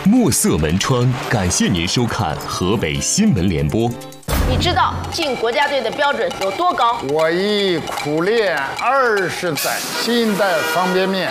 墨色门窗，感谢您收看河北新闻联播。 你知道进国家队的标准有多高？ 我已苦练20载，新的方便面